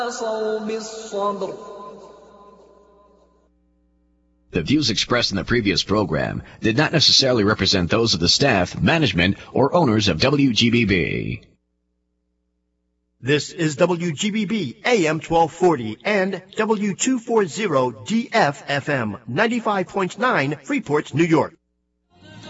The views expressed in the previous program did not necessarily represent those of the staff, management, or owners of WGBB. This is WGBB AM 1240 and W240 DF FM 95.9 Freeport, New York.